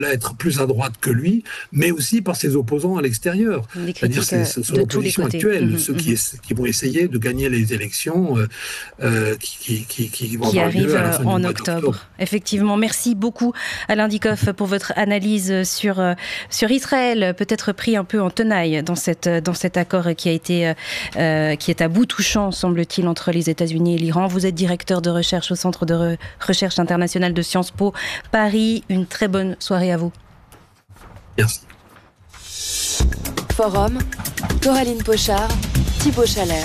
être plus à droite que lui, mais aussi par ses opposants à l'extérieur. Des C'est-à-dire critiques c'est son de tous les opposition côtés. actuelle, ceux qui vont essayer de gagner les élections qui vont Qui avoir lieu arrive à la fin du en mois octobre. d'octobre. Effectivement, merci beaucoup Alain Dikoff pour votre analyse sur Israël, peut-être pris un peu en tenaille dans cet accord qui est à bout touchant, semble-t-il, entre les États-Unis et l'Iran. Vous êtes directeur de recherche au Centre de recherche internationale de Sciences Po Paris. Une très bonne soirée à vous. Merci. Forum, Coraline Pochard, Thibaut Chalère.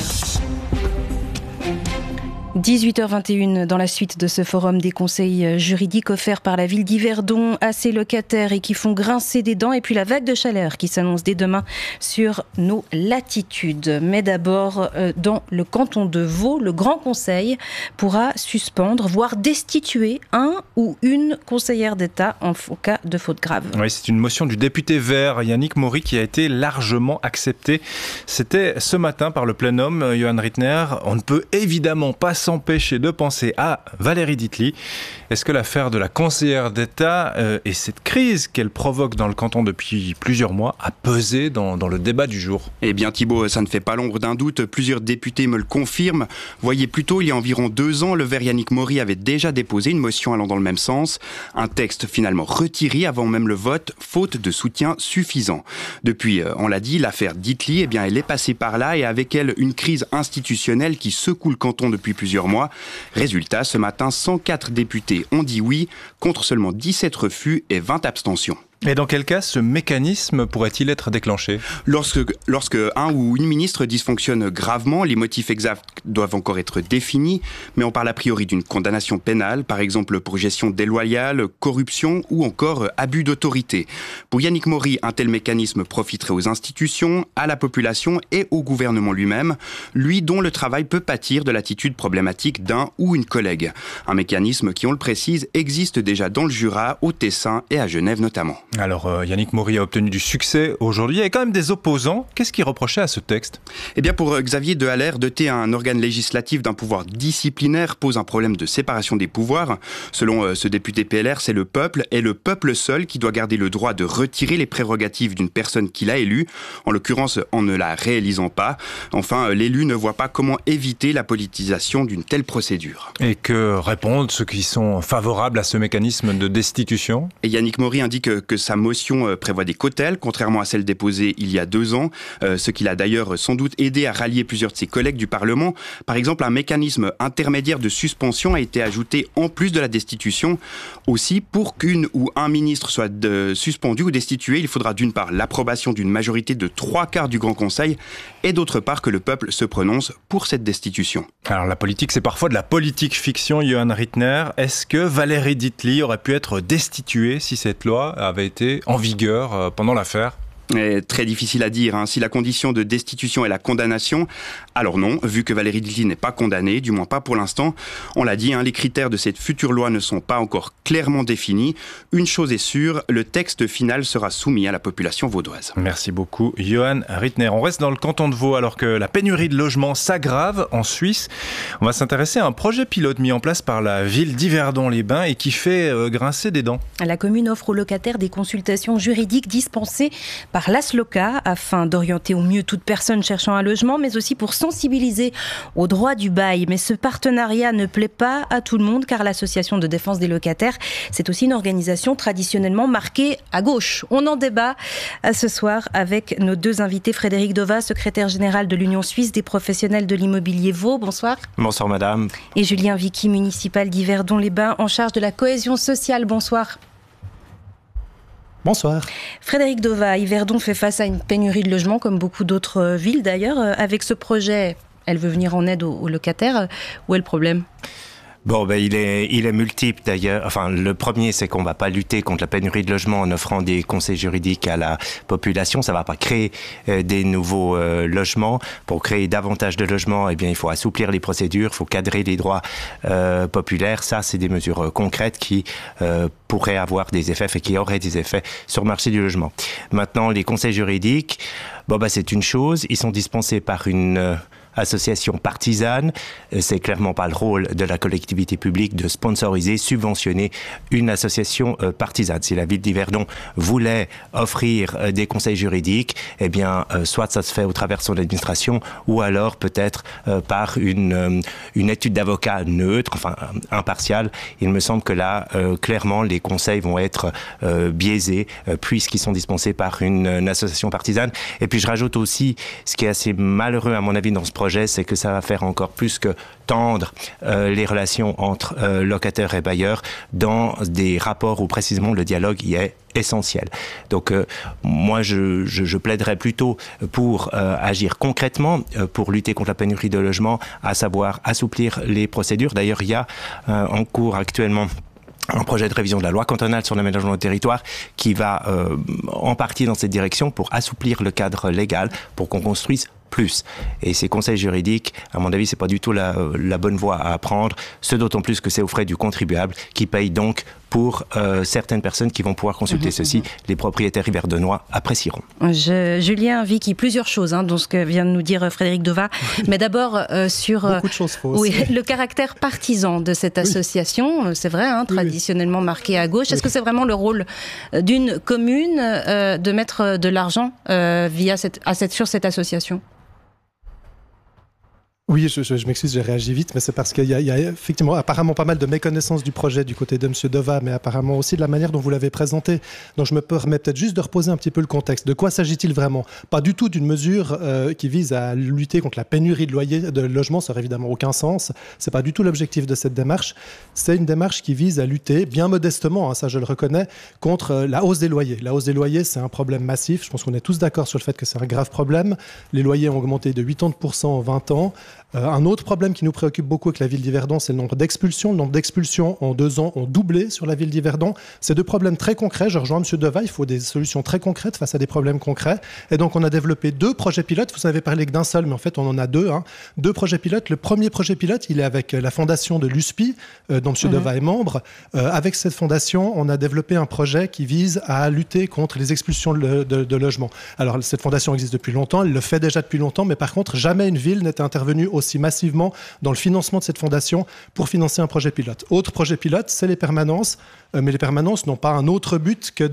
18h21 dans la suite de ce forum, des conseils juridiques offerts par la ville d'Yverdon à ses locataires et qui font grincer des dents, et puis la vague de chaleur qui s'annonce dès demain sur nos latitudes. Mais d'abord, dans le canton de Vaud, le Grand Conseil pourra suspendre, voire destituer un ou une conseillère d'État en cas de faute grave. Oui, c'est une motion du député vert Yannick Maury qui a été largement acceptée. C'était ce matin par le plénum, Johan Rittner. On ne peut évidemment pas s'empêcher de penser à Valérie Ditli. Est-ce que l'affaire de la conseillère d'État et cette crise qu'elle provoque dans le canton depuis plusieurs mois a pesé dans le débat du jour? Eh bien Thibaut, ça ne fait pas l'ombre d'un doute, plusieurs députés me le confirment. Voyez, plus tôt, il y a environ 2 ans, le vert Yannick Maury avait déjà déposé une motion allant dans le même sens. Un texte finalement retiré avant même le vote, faute de soutien suffisant. Depuis, on l'a dit, l'affaire Ditli, eh bien, elle est passée par là et avec elle une crise institutionnelle qui secoue le canton depuis plusieurs mois. Résultat, ce matin, 104 députés ont dit oui, contre seulement 17 refus et 20 abstentions. Et dans quel cas ce mécanisme pourrait-il être déclenché? Lorsque un ou une ministre dysfonctionne gravement, les motifs exacts doivent encore être définis, mais on parle a priori d'une condamnation pénale, par exemple pour gestion déloyale, corruption ou encore abus d'autorité. Pour Yannick Maury, un tel mécanisme profiterait aux institutions, à la population et au gouvernement lui-même, lui dont le travail peut pâtir de l'attitude problématique d'un ou une collègue. Un mécanisme qui, on le précise, existe déjà dans le Jura, au Tessin et à Genève notamment. Alors Yannick Maury a obtenu du succès aujourd'hui. Il y a quand même des opposants. Qu'est-ce qui reprochait à ce texte? Eh bien pour Xavier Dehaller, doter un organe législatif d'un pouvoir disciplinaire pose un problème de séparation des pouvoirs. Selon ce député PLR, c'est le peuple et le peuple seul qui doit garder le droit de retirer les prérogatives d'une personne qu'il a élue, en l'occurrence en ne la réalisant pas. Enfin, l'élu ne voit pas comment éviter la politisation d'une telle procédure. Et que répondent ceux qui sont favorables à ce mécanisme de destitution? Et Yannick Maury indique que sa motion prévoit des cautèles, contrairement à celle déposée il y a 2 ans, ce qui l'a d'ailleurs sans doute aidé à rallier plusieurs de ses collègues du Parlement. Par exemple, un mécanisme intermédiaire de suspension a été ajouté en plus de la destitution. Aussi, pour qu'une ou un ministre soit suspendu ou destitué, il faudra d'une part l'approbation d'une majorité de 3/4 du Grand Conseil et d'autre part que le peuple se prononce pour cette destitution. Alors la politique, c'est parfois de la politique fiction, Johan Rittner. Est-ce que Valérie Ditli aurait pu être destituée si cette loi avait été en vigueur pendant l'affaire? Très difficile à dire. Si la condition de destitution est la condamnation, alors non, vu que Valérie Ditli n'est pas condamnée, du moins pas pour l'instant. On l'a dit, les critères de cette future loi ne sont pas encore clairement définis. Une chose est sûre, le texte final sera soumis à la population vaudoise. Merci beaucoup, Johan Rittner. On reste dans le canton de Vaud alors que la pénurie de logements s'aggrave en Suisse. On va s'intéresser à un projet pilote mis en place par la ville d'Yverdon-les-Bains et qui fait grincer des dents. La commune offre aux locataires des consultations juridiques dispensées par l'ASLOCA afin d'orienter au mieux toute personne cherchant un logement, mais aussi pour sensibiliser au droit du bail. Mais ce partenariat ne plaît pas à tout le monde car l'association de défense des locataires, c'est aussi une organisation traditionnellement marquée à gauche. On en débat ce soir avec nos 2 invités. Frédéric Dova, secrétaire général de l'Union suisse des professionnels de l'immobilier Vaud. Bonsoir. Bonsoir madame. Et Julien Vicky, municipal d'Yverdon-les-Bains en charge de la cohésion sociale. Bonsoir. Bonsoir. Frédéric Dova, Yverdon fait face à une pénurie de logements, comme beaucoup d'autres villes d'ailleurs. Avec ce projet, elle veut venir en aide aux locataires. Où est le problème ? Bon, il est multiple d'ailleurs. Enfin, le premier, c'est qu'on va pas lutter contre la pénurie de logements en offrant des conseils juridiques à la population. Ça va pas créer des nouveaux logements. Pour créer davantage de logements, eh bien, il faut assouplir les procédures, il faut cadrer les droits populaires. Ça, c'est des mesures concrètes qui pourraient avoir des effets et qui auraient des effets sur le marché du logement. Maintenant, les conseils juridiques, c'est une chose. Ils sont dispensés par association partisane. C'est clairement pas le rôle de la collectivité publique de sponsoriser, subventionner une association partisane. Si la ville d'Yverdon voulait offrir des conseils juridiques, eh bien, soit ça se fait au travers de son administration, ou alors peut-être par une étude d'avocat neutre, enfin impartiale. Il me semble que là, clairement, les conseils vont être biaisés, puisqu'ils sont dispensés par une association partisane. Et puis je rajoute aussi, ce qui est assez malheureux à mon avis dans ce projet, c'est que ça va faire encore plus que tendre les relations entre locataires et bailleurs dans des rapports où précisément le dialogue y est essentiel. Donc moi je plaiderais plutôt pour agir concrètement pour lutter contre la pénurie de logements, à savoir assouplir les procédures. D'ailleurs, il y a en cours actuellement un projet de révision de la loi cantonale sur l'aménagement du territoire qui va en partie dans cette direction pour assouplir le cadre légal pour qu'on construise plus. Et ces conseils juridiques, à mon avis, c'est pas du tout la bonne voie à prendre, ce d'autant plus que c'est aux frais du contribuable qui paye donc pour certaines personnes qui vont pouvoir consulter ceci. Les propriétaires yverdonois apprécieront. Julien, Vicky, plusieurs choses dans ce que vient de nous dire Frédéric Dova. Mais d'abord sur beaucoup de choses fausses. Oui, le caractère partisan de cette association. C'est vrai, traditionnellement marqué à gauche. Est-ce que c'est vraiment le rôle d'une commune de mettre de l'argent sur cette association ? Oui, je m'excuse, j'ai réagi vite, mais c'est parce qu'il y a effectivement apparemment pas mal de méconnaissance du projet du côté de M. Dova, mais apparemment aussi de la manière dont vous l'avez présenté. Donc je me permets peut-être juste de reposer un petit peu le contexte. De quoi s'agit-il vraiment ? Pas du tout d'une mesure qui vise à lutter contre la pénurie de logements, ça n'aurait évidemment aucun sens. C'est pas du tout l'objectif de cette démarche. C'est une démarche qui vise à lutter, bien modestement, ça je le reconnais, contre la hausse des loyers. La hausse des loyers, c'est un problème massif. Je pense qu'on est tous d'accord sur le fait que c'est un grave problème. Les loyers ont augmenté de 80% en 20 ans. Un autre problème qui nous préoccupe beaucoup avec la ville d'Yverdon, c'est le nombre d'expulsions. Le nombre d'expulsions en 2 ans ont doublé sur la ville d'Yverdon. C'est 2 problèmes très concrets. Je rejoins M. Deva, il faut des solutions très concrètes face à des problèmes concrets. Et donc on a développé 2 projets pilotes. Vous avez parlé que d'un seul, mais en fait on en a 2. 2 projets pilotes. Le premier projet pilote, il est avec la fondation de l'USPI, dont M. Deva est membre. Avec cette fondation, on a développé un projet qui vise à lutter contre les expulsions de logements. Alors cette fondation existe depuis longtemps, elle le fait déjà depuis longtemps, mais par contre jamais une ville n'était intervenue aussi massivement dans le financement de cette fondation pour financer un projet pilote. Autre projet pilote, c'est les permanences, mais les permanences n'ont pas un autre but que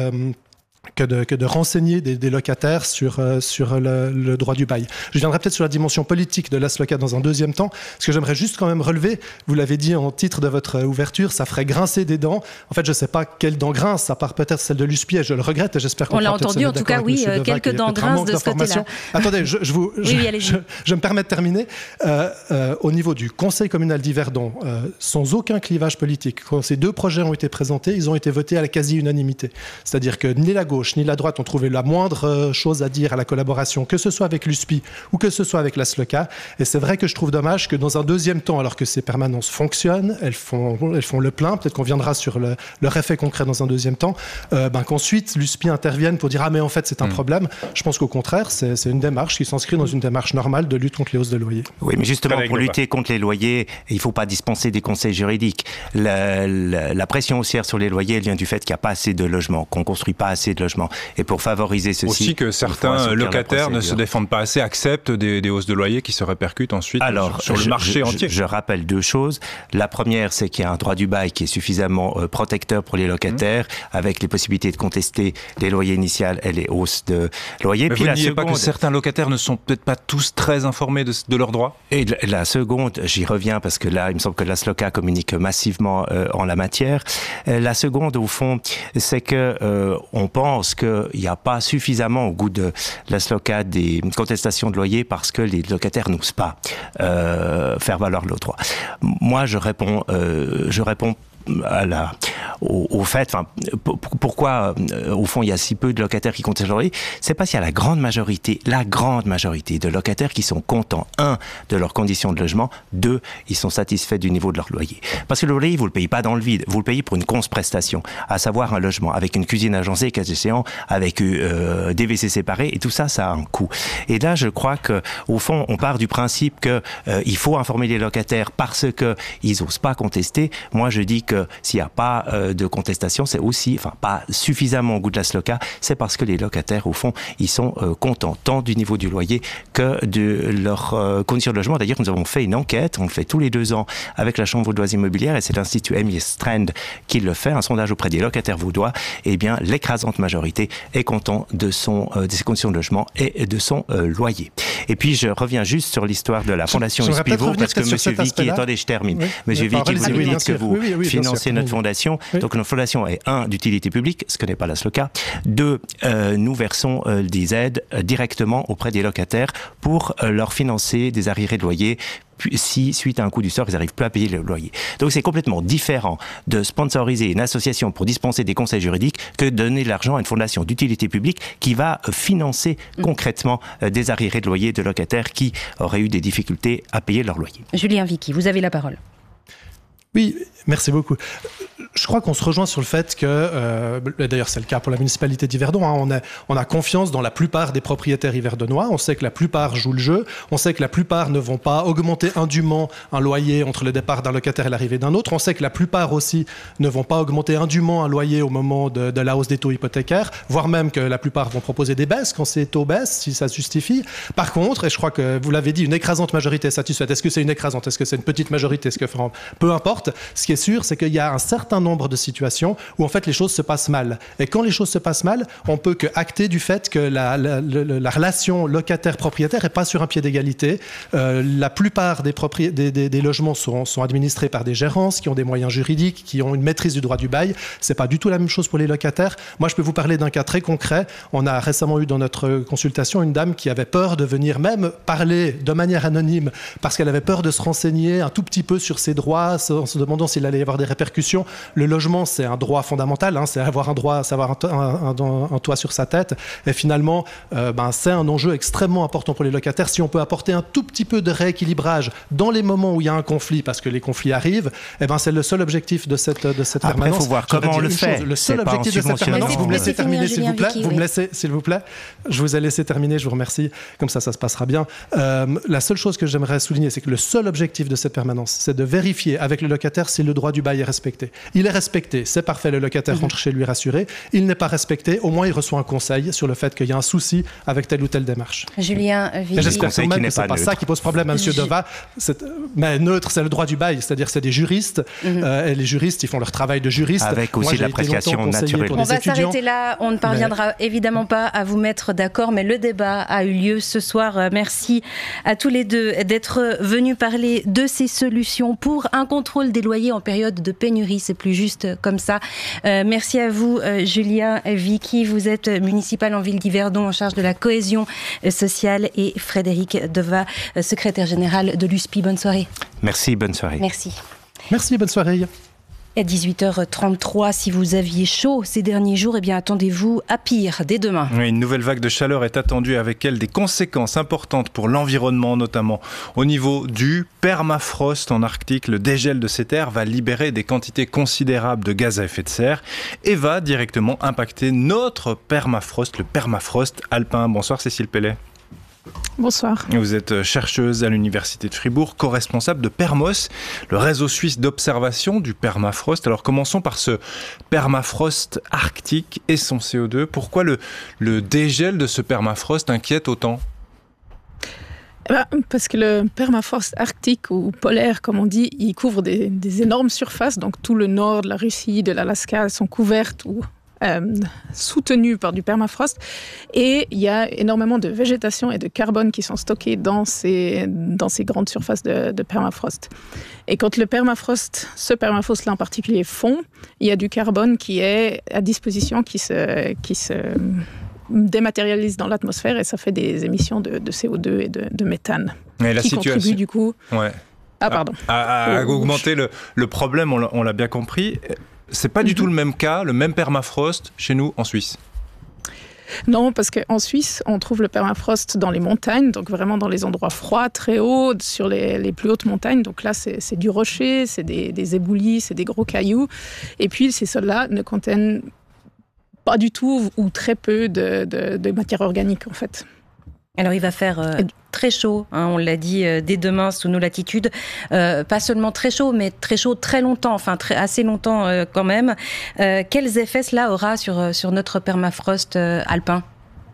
de renseigner des locataires sur le droit du bail. Je viendrai peut-être sur la dimension politique de l'ASLOCA dans un deuxième temps, parce que j'aimerais juste quand même relever, vous l'avez dit en titre de votre ouverture, ça ferait grincer des dents. En fait, je ne sais pas quelles dents grincent, à part peut-être celle de l'USPI, et je le regrette, et j'espère qu'on l'a entendu, en tout cas, oui, quelques dents grincent de ce côté-là. Attendez, je me permets de terminer. Au niveau du Conseil communal d'Yverdon, sans aucun clivage politique, quand ces 2 projets ont été présentés, ils ont été votés à la quasi-unanimité. C'est-à-dire que ni la gauche ni la droite ont trouvé la moindre chose à dire à la collaboration, que ce soit avec l'USPI ou que ce soit avec l'ASLOCA. Et c'est vrai que je trouve dommage que dans un deuxième temps, alors que ces permanences fonctionnent, elles font le plein, peut-être qu'on viendra sur leur effet concret dans un deuxième temps, qu'ensuite l'USPI intervienne pour dire « Ah mais en fait c'est un problème ». Je pense qu'au contraire, c'est une démarche qui s'inscrit dans une démarche normale de lutte contre les hausses de loyers. Oui, mais justement, pour lutter contre les loyers, il ne faut pas dispenser des conseils juridiques. La pression haussière sur les loyers, elle vient du fait qu'il n'y a pas assez de logements, qu'on ne construit pas assez de logements. Et pour favoriser ceci... Aussi que certains locataires ne se défendent pas assez, acceptent des hausses de loyer qui se répercutent ensuite sur le marché entier. Je rappelle 2 choses. La première, c'est qu'il y a un droit du bail qui est suffisamment protecteur pour les locataires, avec les possibilités de contester les loyers initiaux et les hausses de loyer. Mais puis vous ne niez pas que certains locataires ne sont peut-être pas tous très informés de leurs droits ? Et la seconde, j'y reviens parce que là, il me semble que l'ASLOCA communique massivement en la matière. La seconde, au fond, c'est que on pense qu'il n'y a pas suffisamment au goût de l'ASLOCA des contestations de loyer parce que les locataires n'osent pas faire valoir leurs droits. Moi, je réponds au fait, pourquoi au fond il y a si peu de locataires qui contestent leur loyer, c'est parce qu'il y a la grande majorité de locataires qui sont contents, 1, de leurs conditions de logement, 2, ils sont satisfaits du niveau de leur loyer. Parce que le loyer, vous le payez pas dans le vide, vous le payez pour une prestation, à savoir un logement avec une cuisine agencée, cas échéant, avec des WC séparés, et tout ça, ça a un coût. Et là, je crois que au fond, on part du principe que il faut informer les locataires parce que ils osent pas contester. Moi, je dis que que s'il n'y a pas de contestation, c'est aussi, pas suffisamment au goût de la SLOCA, c'est parce que les locataires, au fond, ils sont contents, tant du niveau du loyer que de leurs conditions de logement. D'ailleurs, nous avons fait une enquête, on le fait tous les 2 ans avec la Chambre vaudoise immobilière, et c'est l'Institut Amy Strand qui le fait, un sondage auprès des locataires vaudois. Eh bien, l'écrasante majorité est content de ses conditions de logement et de son loyer. Et puis, je reviens juste sur l'histoire de la Fondation Uspivot, parce que M. Vicky, attendez, je termine. M. Vicky, vous nous dites que vous financez notre fondation. Oui. Donc, notre fondation est 1, d'utilité publique, ce que n'est pas la SLOCA. 2, nous versons des aides directement auprès des locataires pour leur financer des arriérés de loyer, si, suite à un coup du sort, ils n'arrivent plus à payer le loyer. Donc c'est complètement différent de sponsoriser une association pour dispenser des conseils juridiques que de donner de l'argent à une fondation d'utilité publique qui va financer concrètement des arriérés de loyer de locataires qui auraient eu des difficultés à payer leur loyer. Julien Vicky, vous avez la parole. Oui, merci beaucoup. Je crois qu'on se rejoint sur le fait que, d'ailleurs c'est le cas pour la municipalité d'Yverdon, on a confiance dans la plupart des propriétaires yverdonois, on sait que la plupart jouent le jeu, on sait que la plupart ne vont pas augmenter indûment un loyer entre le départ d'un locataire et l'arrivée d'un autre, on sait que la plupart aussi ne vont pas augmenter indûment un loyer au moment de la hausse des taux hypothécaires, voire même que la plupart vont proposer des baisses quand ces taux baissent, si ça se justifie. Par contre, et je crois que vous l'avez dit, une écrasante majorité est satisfaite. Est-ce que c'est une écrasante? Est-ce que c'est une petite majorité? Peu importe. Ce qui est sûr, c'est qu'il y a un certain nombre de situations où en fait les choses se passent mal. Et quand les choses se passent mal, on peut que acter du fait que la relation locataire-propriétaire n'est pas sur un pied d'égalité. La plupart des logements sont administrés par des gérances qui ont des moyens juridiques, qui ont une maîtrise du droit du bail. C'est pas du tout la même chose pour les locataires. Moi, je peux vous parler d'un cas très concret. On a récemment eu dans notre consultation une dame qui avait peur de venir même parler de manière anonyme parce qu'elle avait peur de se renseigner un tout petit peu sur ses droits, en se demandant s'il allait y avoir des répercussions. Le logement, c'est un droit fondamental, c'est avoir un droit, c'est avoir un toit sur sa tête. Et finalement, c'est un enjeu extrêmement important pour les locataires. Si on peut apporter un tout petit peu de rééquilibrage dans les moments où il y a un conflit, parce que les conflits arrivent, c'est le seul objectif de cette permanence. Après, il faut voir comment on le fait. Le seul objectif de cette permanence, vous me laissez terminer, s'il vous plaît. Vous me laissez, s'il vous plaît. Je vous ai laissé terminer, je vous remercie. Comme ça se passera bien. La seule chose que j'aimerais souligner, c'est que le seul objectif de cette permanence, c'est de vérifier avec le locataire si le droit du bail est respecté. Il est respecté, c'est parfait, le locataire rentre chez lui rassuré. Il n'est pas respecté, au moins il reçoit un conseil sur le fait qu'il y a un souci avec telle ou telle démarche. Julien Vicky. J'espère quand même que ce n'est pas ça qui pose problème à M. Dova. Mais neutre, c'est le droit du bail, c'est-à-dire c'est des juristes, et les juristes, ils font leur travail de juriste. Avec aussi l'appréciation naturelle. On va s'arrêter là, on ne parviendra évidemment pas à vous mettre d'accord, mais le débat a eu lieu ce soir. Merci à tous les deux d'être venus parler de ces solutions pour un contrôle des loyers en période de pénurie. C'est plus juste comme ça. Merci à vous, Julien Vicky. Vous êtes municipal en ville d'Yverdon en charge de la cohésion sociale, et Frédéric Deva, secrétaire général de l'USPI. Bonne soirée. Merci, bonne soirée. Merci. Merci, bonne soirée. À 18h33, si vous aviez chaud ces derniers jours, attendez-vous à pire dès demain. Oui, une nouvelle vague de chaleur est attendue, avec elle des conséquences importantes pour l'environnement, notamment au niveau du permafrost en Arctique. Le dégel de ces terres va libérer des quantités considérables de gaz à effet de serre et va directement impacter notre permafrost, le permafrost alpin. Bonsoir Cécile Pellet. Bonsoir. Vous êtes chercheuse à l'Université de Fribourg, co-responsable de Permos, le réseau suisse d'observation du permafrost. Alors commençons par ce permafrost arctique et son CO2. Pourquoi le dégel de ce permafrost inquiète autant ? Parce que le permafrost arctique ou polaire, comme on dit, il couvre des énormes surfaces. Donc tout le nord de la Russie, de l'Alaska sont couvertes ou soutenues par du permafrost, et il y a énormément de végétation et de carbone qui sont stockés dans ces grandes surfaces de permafrost. Et quand ce permafrost-là en particulier fond, il y a du carbone qui est à disposition, qui se dématérialise dans l'atmosphère, et ça fait des émissions de CO2 et de méthane, qui contribuent du coup à augmenter le problème. On l'a bien compris. C'est pas du tout le même cas, le même permafrost chez nous en Suisse. Non, parce qu'en Suisse, on trouve le permafrost dans les montagnes, donc vraiment dans les endroits froids, très hauts, sur les plus hautes montagnes. Donc là, c'est du rocher, c'est des éboulis, c'est des gros cailloux. Et puis, ces sols-là ne contiennent pas du tout ou très peu de matière organique, en fait. Alors il va faire très chaud, hein, on l'a dit, dès demain sous nos latitudes. Pas seulement très chaud, mais très chaud très longtemps, enfin assez longtemps quand même. Quels effets cela aura sur notre permafrost alpin ?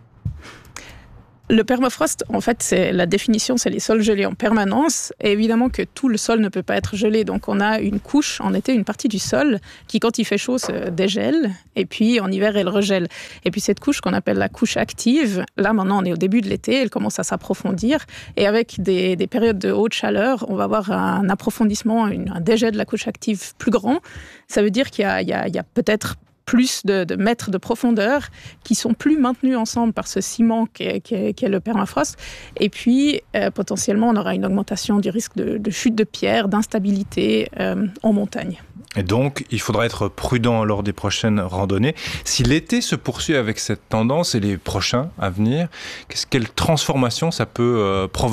Le permafrost, en fait, c'est la définition, c'est les sols gelés en permanence. Et évidemment que tout le sol ne peut pas être gelé. Donc, on a une couche, en été, une partie du sol qui, quand il fait chaud, se dégèle. Et puis, en hiver, elle regèle. Et puis, cette couche qu'on appelle la couche active, là, maintenant, on est au début de l'été, elle commence à s'approfondir. Et avec des périodes de haute chaleur, on va avoir un approfondissement, un dégel de la couche active plus grand. Ça veut dire qu'il y a peut-être plus de mètres de profondeur qui sont plus maintenus ensemble par ce ciment qu'est le permafrost. Et puis, potentiellement, on aura une augmentation du risque de chute de pierre, d'instabilité en montagne. Et donc, il faudra être prudent lors des prochaines randonnées. Si l'été se poursuit avec cette tendance et les prochains à venir, quelle transformation ça peut provoquer ?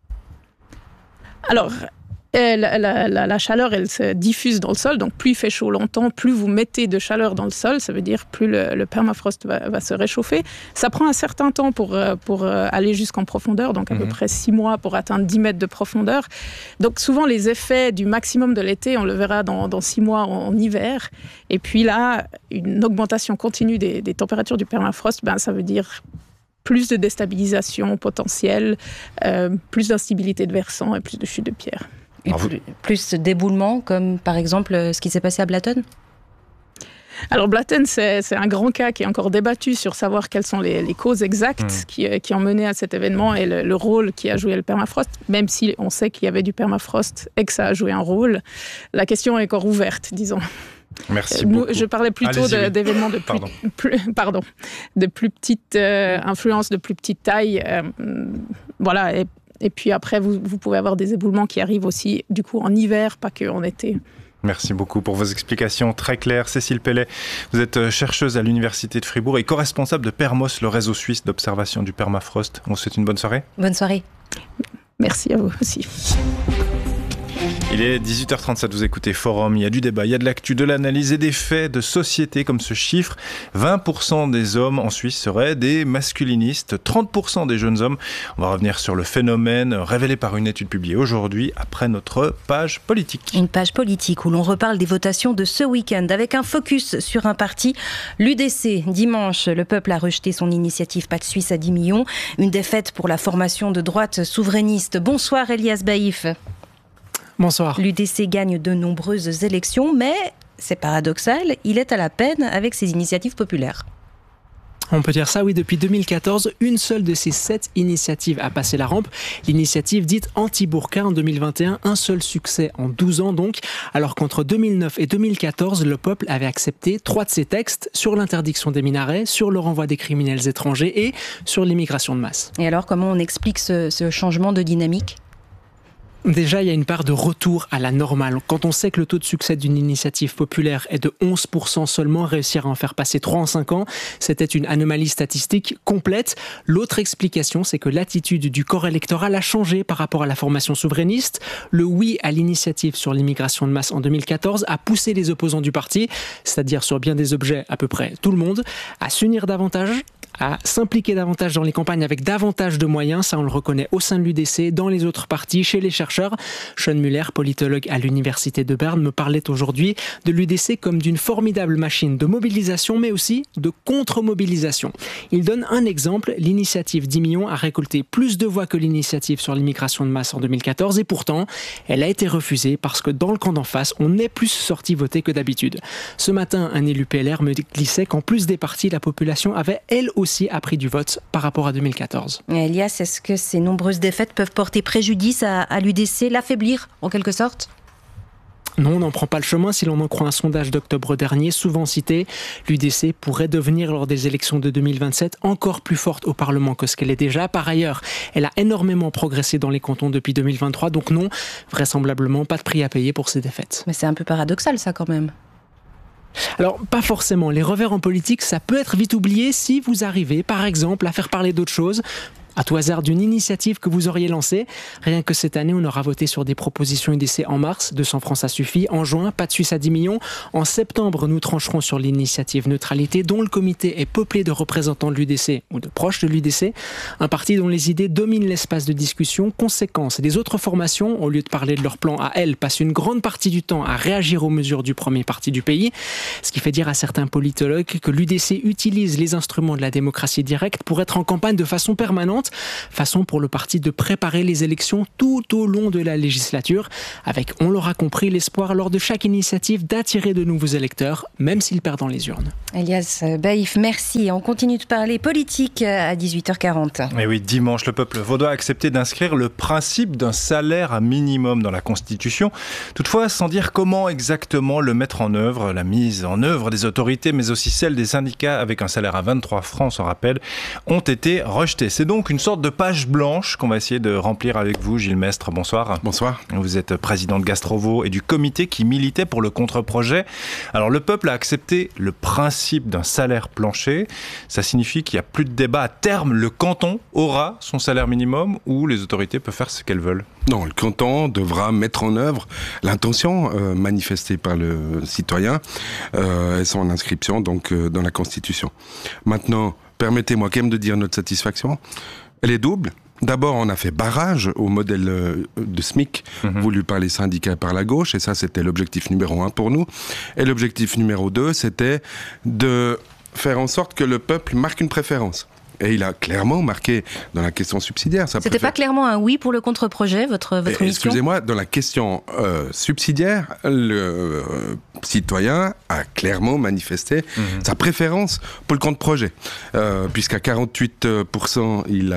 Alors, la chaleur, elle se diffuse dans le sol, donc plus il fait chaud longtemps, plus vous mettez de chaleur dans le sol, ça veut dire plus le permafrost va se réchauffer. Ça prend un certain temps pour aller jusqu'en profondeur, donc à peu près 6 mois pour atteindre 10 mètres de profondeur. Donc souvent les effets du maximum de l'été, on le verra dans 6 mois en hiver. Et puis là, une augmentation continue des températures du permafrost, ça veut dire plus de déstabilisation potentielle, plus d'instabilité de versant et plus de chute de pierre. Et plus d'éboulements, comme par exemple ce qui s'est passé à Blatten ? Alors Blatten, c'est un grand cas qui est encore débattu sur savoir quelles sont les causes exactes qui ont mené à cet événement et le rôle qui a joué le permafrost. Même si on sait qu'il y avait du permafrost et que ça a joué un rôle, la question est encore ouverte, disons. Merci beaucoup. Je parlais plutôt d'événements de plus petite influence, de plus petite taille. Voilà. Et puis après, vous pouvez avoir des éboulements qui arrivent aussi, du coup, en hiver, pas qu'en été. Merci beaucoup pour vos explications très claires. Cécile Pellet, vous êtes chercheuse à l'Université de Fribourg et co-responsable de Permos, le réseau suisse d'observation du permafrost. On vous souhaite une bonne soirée. Bonne soirée. Merci à vous aussi. Il est 18h37, vous écoutez Forum, il y a du débat, il y a de l'actu, de l'analyse et des faits de société comme ce chiffre. 20% des hommes en Suisse seraient des masculinistes, 30% des jeunes hommes. On va revenir sur le phénomène révélé par une étude publiée aujourd'hui après notre page politique. Une page politique où l'on reparle des votations de ce week-end avec un focus sur un parti, l'UDC. Dimanche, le peuple a rejeté son initiative Pas de Suisse à 10 millions. Une défaite pour la formation de droite souverainiste. Bonsoir Elias Baïf. Bonsoir. L'UDC gagne de nombreuses élections, mais c'est paradoxal, il est à la peine avec ses initiatives populaires. On peut dire ça, oui. Depuis 2014, une seule de ces 7 initiatives a passé la rampe. L'initiative dite anti-burqa en 2021, un seul succès en 12 ans donc, alors qu'entre 2009 et 2014, le peuple avait accepté 3 de ces textes sur l'interdiction des minarets, sur le renvoi des criminels étrangers et sur l'immigration de masse. Et alors, comment on explique ce changement de dynamique ? Déjà, il y a une part de retour à la normale. Quand on sait que le taux de succès d'une initiative populaire est de 11% seulement, réussir à en faire passer 3 en 5 ans, c'était une anomalie statistique complète. L'autre explication, c'est que l'attitude du corps électoral a changé par rapport à la formation souverainiste. Le oui à l'initiative sur l'immigration de masse en 2014 a poussé les opposants du parti, c'est-à-dire sur bien des objets à peu près tout le monde, à s'unir davantage, à s'impliquer davantage dans les campagnes avec davantage de moyens. Ça, on le reconnaît au sein de l'UDC, dans les autres partis, chez les chercheurs. Sean Muller, politologue à l'Université de Berne, me parlait aujourd'hui de l'UDC comme d'une formidable machine de mobilisation, mais aussi de contre-mobilisation. Il donne un exemple. L'initiative 10 millions a récolté plus de voix que l'initiative sur l'immigration de masse en 2014, et pourtant, elle a été refusée parce que dans le camp d'en face, on est plus sorti voter que d'habitude. Ce matin, un élu PLR me glissait qu'en plus des partis, la population avait elle aussi a pris du vote par rapport à 2014. Elias, est-ce que ces nombreuses défaites peuvent porter préjudice à l'UDC, l'affaiblir en quelque sorte ? Non, on n'en prend pas le chemin. Si l'on en croit un sondage d'octobre dernier, souvent cité, l'UDC pourrait devenir lors des élections de 2027 encore plus forte au Parlement que ce qu'elle est déjà. Par ailleurs, elle a énormément progressé dans les cantons depuis 2023, donc non, vraisemblablement pas de prix à payer pour ces défaites. Mais c'est un peu paradoxal ça quand même. Alors, pas forcément. Les revers en politique, ça peut être vite oublié si vous arrivez, par exemple, à faire parler d'autre chose, À tout hasard d'une initiative que vous auriez lancée, rien que cette année, on aura voté sur des propositions UDC en mars, 200 francs ça suffit. En juin, pas de Suisse à 10 millions. En septembre, nous trancherons sur l'initiative neutralité, dont le comité est peuplé de représentants de l'UDC ou de proches de l'UDC. Un parti dont les idées dominent l'espace de discussion. Conséquence, les autres formations, au lieu de parler de leur plan à elles, passent une grande partie du temps à réagir aux mesures du premier parti du pays. Ce qui fait dire à certains politologues que l'UDC utilise les instruments de la démocratie directe pour être en campagne de façon permanente, façon pour le parti de préparer les élections tout au long de la législature, avec, on l'aura compris, l'espoir lors de chaque initiative d'attirer de nouveaux électeurs, même s'ils perdent dans les urnes. Elias Baïf, merci. On continue de parler politique à 18h40. Et oui, dimanche, le peuple vaudois a accepté d'inscrire le principe d'un salaire minimum dans la Constitution. Toutefois, sans dire comment exactement le mettre en œuvre, la mise en œuvre des autorités, mais aussi celle des syndicats avec un salaire à 23 francs, on rappelle, ont été rejetés. C'est donc une sorte de page blanche qu'on va essayer de remplir avec vous, Gilles Mestre. Bonsoir. Bonsoir. Vous êtes président de Gastrovo et du comité qui militait pour le contre-projet. Alors, le peuple a accepté le principe d'un salaire plancher. Ça signifie qu'il n'y a plus de débat. À terme, le canton aura son salaire minimum ou les autorités peuvent faire ce qu'elles veulent? Non, le canton devra mettre en œuvre l'intention manifestée par le citoyen et son inscription donc dans la Constitution. Maintenant, permettez-moi quand même de dire notre satisfaction. Elle est double. D'abord, on a fait barrage au modèle de SMIC voulu par les syndicats et par la gauche, et ça, c'était l'objectif numéro 1 pour nous. Et l'objectif numéro 2, c'était de faire en sorte que le peuple marque une préférence. Et il a clairement marqué dans la question subsidiaire. C'était pas clairement un oui pour le contre-projet, votre mission? Excusez-moi, dans la question subsidiaire, le citoyen a clairement manifesté sa préférence pour le contre-projet. Puisqu'à 48%, il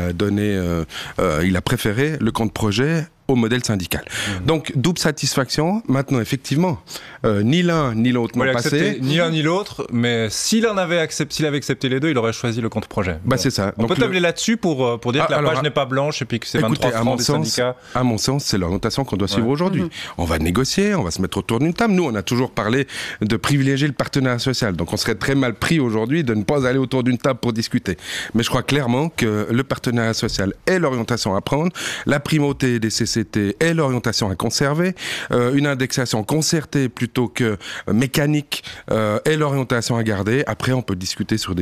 a préféré le contre-projet au modèle syndical. Donc, double satisfaction. Maintenant, effectivement, ni l'un ni l'autre n'ont passé. Ni l'un ni l'autre, mais s'il avait accepté les deux, il aurait choisi le contre-projet. Bah, c'est ça. On peut tabler là-dessus pour dire que la page n'est pas blanche et puis que c'est 23 francs des syndicats. À mon sens, c'est l'orientation qu'on doit suivre aujourd'hui. On va négocier, on va se mettre autour d'une table. Nous, on a toujours parlé de privilégier le partenariat social. Donc, on serait très mal pris aujourd'hui de ne pas aller autour d'une table pour discuter. Mais je crois clairement que le partenariat social est l'orientation à prendre. La primauté des CCT est l'orientation à conserver. Une indexation concertée plutôt que mécanique est l'orientation à garder. Après, on peut discuter sur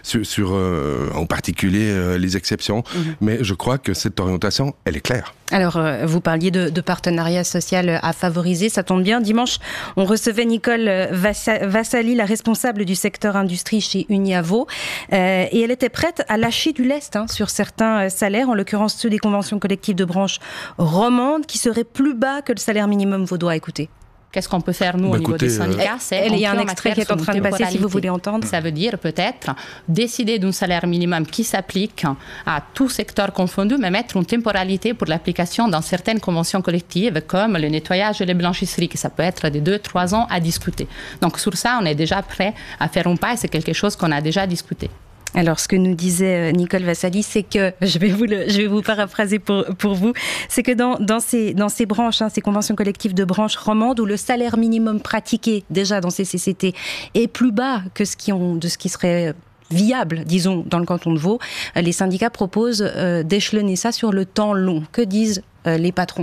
en particulier les exceptions. Mais je crois que cette orientation, elle est claire. Alors, vous parliez de partenariat social à favoriser, ça tombe bien. Dimanche, on recevait Nicole Vassali, la responsable du secteur industrie chez Uniavo, et elle était prête à lâcher du lest sur certains salaires, en l'occurrence ceux des conventions collectives de branche romandes, qui seraient plus bas que le salaire minimum vaudois. Écoutez. Qu'est-ce qu'on peut faire, nous, au niveau des syndicats? Il y a un extrait qui est en train de passer, si vous voulez entendre. Ça veut dire peut-être décider d'un salaire minimum qui s'applique à tout secteur confondu, mais mettre une temporalité pour l'application dans certaines conventions collectives, comme le nettoyage et les blanchisseries, que ça peut être de 2-3 ans à discuter. Donc, sur ça, on est déjà prêt à faire un pas et c'est quelque chose qu'on a déjà discuté. Alors, ce que nous disait Nicole Vassali, c'est que, je vais vous paraphraser pour vous, c'est que dans ces branches, ces conventions collectives de branches romandes, où le salaire minimum pratiqué déjà dans ces CCT est plus bas que de ce qui serait viable, disons, dans le canton de Vaud, les syndicats proposent d'échelonner ça sur le temps long. Que disent les patrons?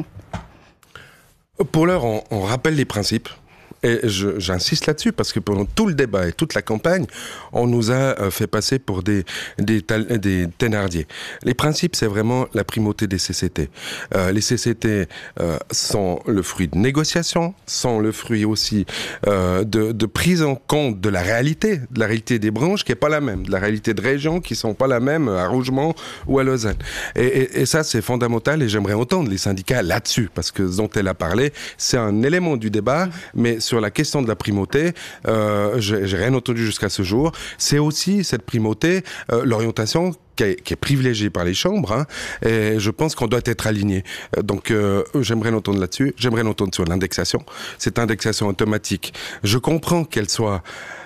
Pour l'heure, on rappelle les principes. Et j'insiste là-dessus parce que pendant tout le débat et toute la campagne, on nous a fait passer pour des thénardiers. Les principes, c'est vraiment la primauté des CCT. Les CCT sont le fruit de négociations, sont le fruit aussi de prise en compte de la réalité des branches qui n'est pas la même, de la réalité de régions qui ne sont pas la même à Rougemont ou à Lausanne. Et ça, c'est fondamental et j'aimerais entendre les syndicats là-dessus parce que ce dont elle a parlé, c'est un élément du débat, mais sur la question de la primauté, j'ai rien entendu jusqu'à ce jour. C'est aussi cette primauté, l'orientation qui est privilégiée par les chambres, et je pense qu'on doit être aligné. Donc, j'aimerais l'entendre là-dessus. J'aimerais l'entendre sur l'indexation. Cette indexation automatique, je comprends qu'elle soit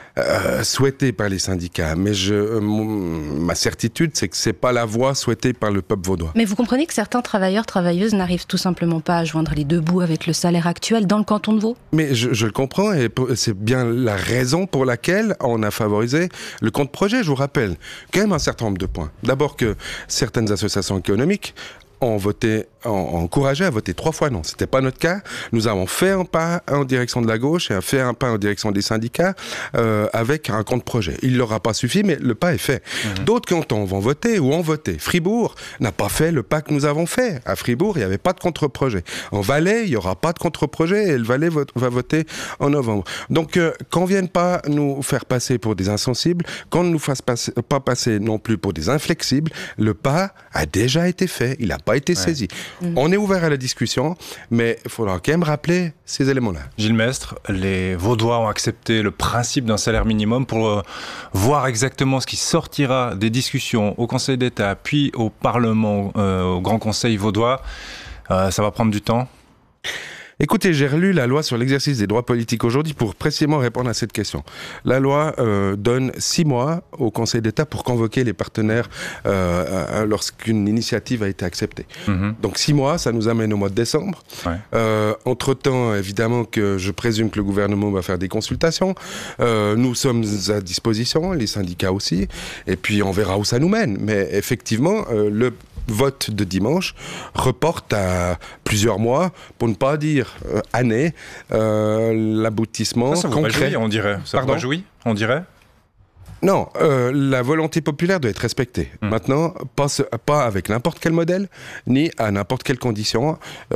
souhaitée par les syndicats, mais ma certitude, c'est que c'est pas la voie souhaitée par le peuple vaudois. Mais vous comprenez que certains travailleurs, travailleuses n'arrivent tout simplement pas à joindre les deux bouts avec le salaire actuel dans le canton de Vaud? Mais je le comprends, et c'est bien la raison pour laquelle on a favorisé le compte projet. Je vous rappelle quand même un certain nombre de points. D'abord que certaines associations économiques ont encouragé à voter 3 fois non. C'était pas notre cas. Nous avons fait un pas en direction de la gauche et fait un pas en direction des syndicats avec un compte projet. Il leur a pas suffi, mais le pas est fait. D'autres cantons vont voter ou ont voté. Fribourg n'a pas fait le pas que nous avons fait. À Fribourg, il n'y avait pas de contre-projet. En Valais, il n'y aura pas de contre-projet et le Valais va voter en novembre. Donc, qu'on vienne pas nous faire passer pour des insensibles, qu'on ne nous fasse pas passer non plus pour des inflexibles, le pas a déjà été fait. Il n'a pas été saisi. On est ouvert à la discussion, mais il faudra quand même rappeler ces éléments-là. Gilles Mestre, les Vaudois ont accepté le principe d'un salaire minimum pour voir exactement ce qui sortira des discussions au Conseil d'État, puis au Parlement, au Grand Conseil vaudois. Ça va prendre du temps. Écoutez, j'ai relu la loi sur l'exercice des droits politiques aujourd'hui pour précisément répondre à cette question. La loi donne 6 mois au Conseil d'État pour convoquer les partenaires lorsqu'une initiative a été acceptée. Donc 6 mois, ça nous amène au mois de décembre. Entre-temps, évidemment que je présume que le gouvernement va faire des consultations. Nous sommes à disposition, les syndicats aussi, et puis on verra où ça nous mène. Mais effectivement, le vote de dimanche reporte à plusieurs mois, pour ne pas dire années, l'aboutissement ça vous concret. Réjouit, on dirait. Ça vous réjouit, on dirait. Non, la volonté populaire doit être respectée. Maintenant, pas avec n'importe quel modèle, ni à n'importe quelle condition.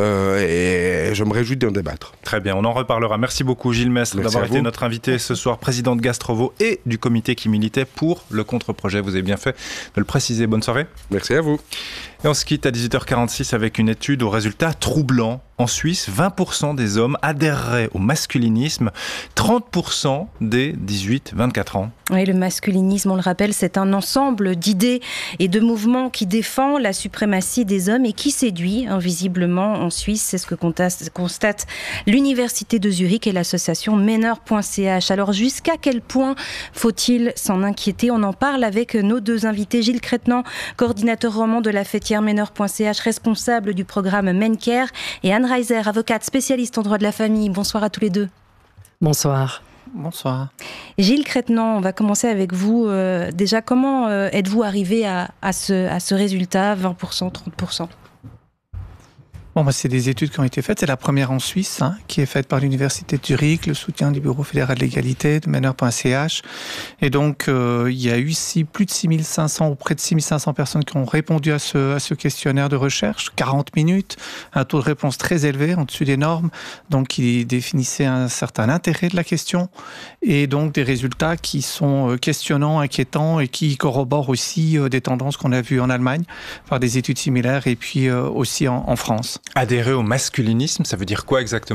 Et je me réjouis d'en débattre. Très bien, on en reparlera. Merci beaucoup Gilles Mestre d'avoir été notre invité ce soir, président de Gastrovaud et du comité qui militait pour le contre-projet. Vous avez bien fait de le préciser. Bonne soirée. Merci à vous. Et on se quitte à 18h46 avec une étude aux résultats troublants. En Suisse, 20% des hommes adhéreraient au masculinisme, 30% des 18-24 ans. Oui, le masculinisme, on le rappelle, c'est un ensemble d'idées et de mouvements qui défend la suprématie des hommes et qui séduit invisiblement en Suisse. C'est ce que constate l'Université de Zurich et l'association Meneur.ch. Alors jusqu'à quel point faut-il s'en inquiéter? On en parle avec nos deux invités. Gilles Crétenant, coordinateur roman de la fêtière Meneur.ch, responsable du programme MENCARE, et Anne Reiser, avocate spécialiste en droit de la famille. Bonsoir à tous les deux. Bonsoir. Bonsoir. Gilles Crétenant, on va commencer avec vous. Déjà, comment êtes-vous arrivé à ce résultat, 20%, 30%? Bon, c'est des études qui ont été faites. C'est la première en Suisse, qui est faite par l'Université de Zurich, le soutien du Bureau fédéral de l'égalité, de Meneur.ch. Et donc, il y a eu plus de 6500 ou près de 6500 personnes qui ont répondu à ce questionnaire de recherche. 40 minutes, un taux de réponse très élevé, en dessus des normes, donc qui définissait un certain intérêt de la question. Et donc, des résultats qui sont questionnants, inquiétants et qui corroborent aussi des tendances qu'on a vues en Allemagne par des études similaires et puis aussi en France. Adhérer au masculinisme, ça veut dire quoi exactement ?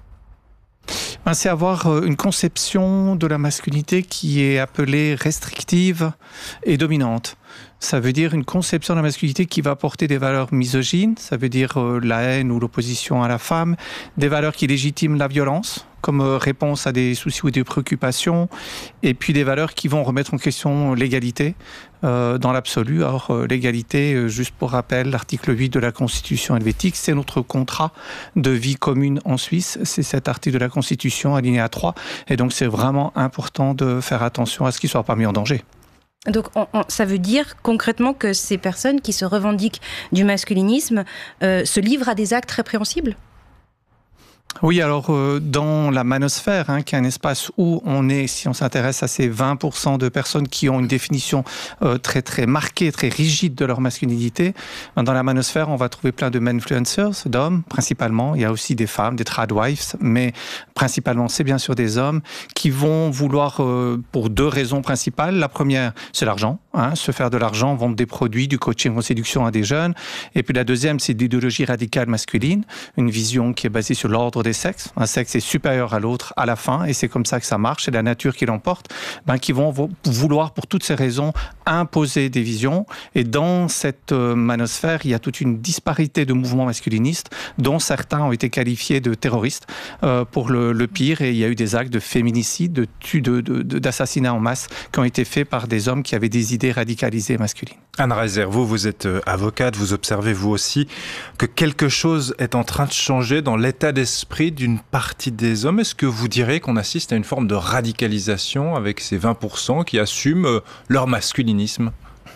C'est avoir une conception de la masculinité qui est appelée restrictive et dominante. Ça veut dire une conception de la masculinité qui va porter des valeurs misogynes, ça veut dire la haine ou l'opposition à la femme, des valeurs qui légitiment la violence comme réponse à des soucis ou des préoccupations, et puis des valeurs qui vont remettre en question l'égalité dans l'absolu. Alors l'égalité, juste pour rappel, l'article 8 de la Constitution helvétique, c'est notre contrat de vie commune en Suisse, c'est cet article de la Constitution, alinéa 3, et donc c'est vraiment important de faire attention à ce qu'il ne soit pas mis en danger. Donc ça veut dire concrètement que ces personnes qui se revendiquent du masculinisme se livrent à des actes répréhensibles ? Oui, alors dans la manosphère, qui est un espace où on est, si on s'intéresse à ces 20% de personnes qui ont une définition très très marquée, très rigide de leur masculinité, dans la manosphère, on va trouver plein de menfluencers, d'hommes principalement. Il y a aussi des femmes, des tradwives, mais principalement c'est bien sûr des hommes qui vont vouloir, pour 2 raisons principales. La première, c'est l'argent, se faire de l'argent, vendre des produits, du coaching en séduction à des jeunes. Et puis la deuxième, c'est l'idéologie radicale masculine, une vision qui est basée sur l'ordre des sexes. Un sexe est supérieur à l'autre à la fin, et c'est comme ça que ça marche, c'est la nature qui l'emporte, qui vont vouloir pour toutes ces raisons imposer des visions. Et dans cette manosphère, il y a toute une disparité de mouvements masculinistes, dont certains ont été qualifiés de terroristes pour le pire, et il y a eu des actes de féminicide, d'assassinats en masse qui ont été faits par des hommes qui avaient des idées radicalisées masculines. Anne Reiser, vous êtes avocate, vous observez vous aussi que quelque chose est en train de changer dans l'état d'esprit d'une partie des hommes. Est-ce que vous direz qu'on assiste à une forme de radicalisation avec ces 20% qui assument leur masculinisme ?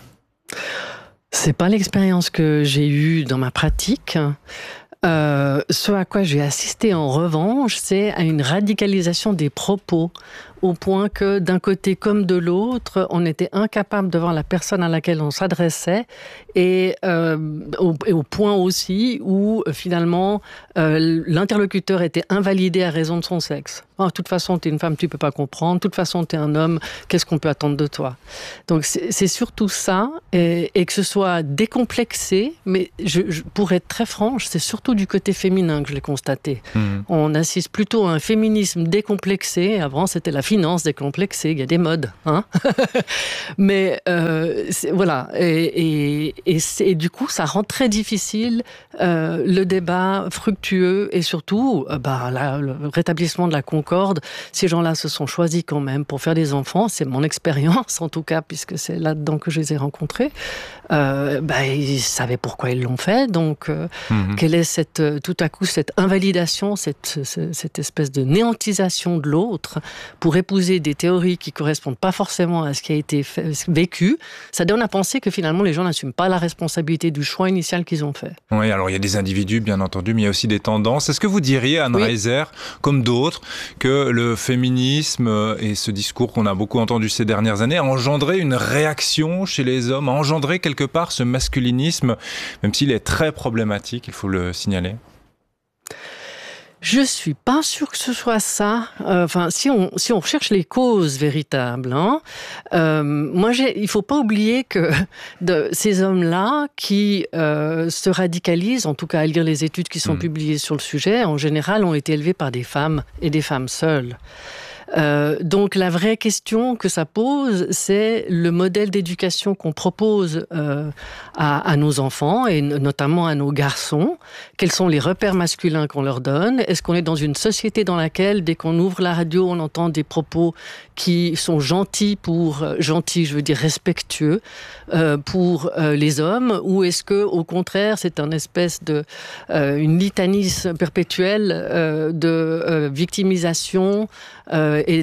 C'est pas l'expérience que j'ai eue dans ma pratique. Ce à quoi j'ai assisté en revanche, c'est à une radicalisation des propos, au point que d'un côté comme de l'autre, on était incapable de voir la personne à laquelle on s'adressait, et au point aussi où finalement l'interlocuteur était invalidé à raison de son sexe. De toute façon, t'es une femme, tu peux pas comprendre. De toute façon, t'es un homme, qu'est-ce qu'on peut attendre de toi? Donc c'est surtout ça, et que ce soit décomplexé, mais pour être très franche, c'est surtout du côté féminin que je l'ai constaté. On assiste plutôt à un féminisme décomplexé. Avant, c'était la finance décomplexée, il y a des modes. Mais voilà, et du coup, ça rend très difficile le débat fructueux, et surtout le rétablissement de la concorde. Ces gens-là se sont choisis quand même pour faire des enfants, c'est mon expérience en tout cas, puisque c'est là-dedans que je les ai rencontrés. Ils savaient pourquoi ils l'ont fait, donc quelle est tout à coup cette invalidation, cette espèce de néantisation de l'autre pour épouser des théories qui correspondent pas forcément à ce qui a été vécu. Ça donne à penser que finalement les gens n'assument pas la responsabilité du choix initial qu'ils ont fait. Oui, alors il y a des individus bien entendu, mais il y a aussi des tendances. Est-ce que vous diriez, Anne Reiser, comme d'autres, que le féminisme et ce discours qu'on a beaucoup entendu ces dernières années a engendré une réaction chez les hommes, a engendré quelque part ce masculinisme, même s'il est très problématique, il faut le signaler? Je suis pas sûre que ce soit ça. Si on recherche les causes véritables, il faut pas oublier que ces hommes-là qui se radicalisent, en tout cas à lire les études qui sont publiées sur le sujet, en général ont été élevés par des femmes et des femmes seules. Donc la vraie question que ça pose, c'est le modèle d'éducation qu'on propose à nos enfants, et notamment à nos garçons. Quels sont les repères masculins qu'on leur donne? Est-ce qu'on est dans une société dans laquelle, dès qu'on ouvre la radio, on entend des propos qui sont gentils, je veux dire respectueux, pour les hommes, ou est-ce que, au contraire, c'est une espèce une litanie perpétuelle de victimisation et